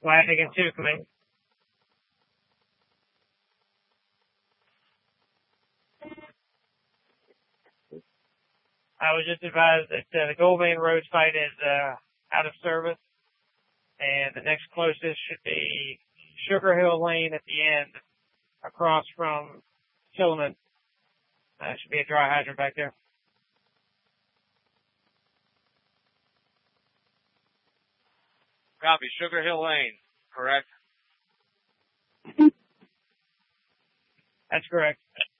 Flanagan 2, come in. I was just advised that the Gold Vein Road site is out of service, and the next closest should be Sugar Hill Lane at the end, across from Tillman. Should be a dry hydrant back there. Copy. Sugar Hill Lane, correct? That's correct.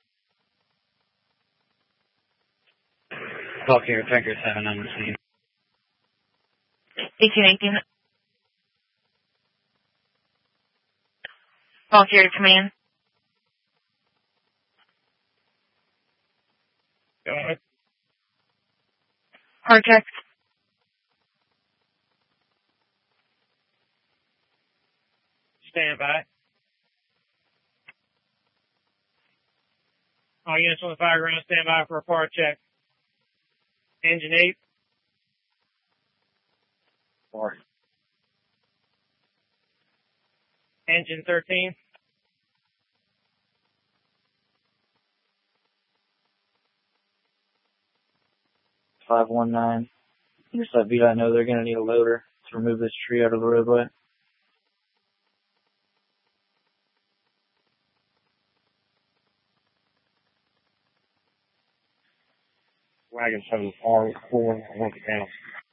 Talk here, Tanker 7 on the scene. 1818. Volunteer to command. Go ahead. Hard check. Stand by. All units on the fire ground, stand by for a part check. Engine 8. 4. Engine 13. 519. Just let VDOT know they're going to need a loader to remove this tree out of the roadway. Wagon 7 4, 4, 1 down.